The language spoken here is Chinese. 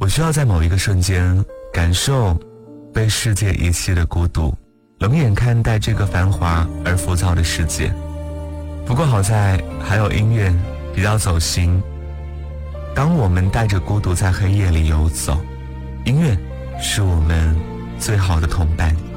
需要在某一个瞬间感受被世界遗弃的孤独，冷眼看待这个繁华而浮躁的世界。不过好在还有音乐比较走心，当我们带着孤独在黑夜里游走，音乐是我们最好的同伴。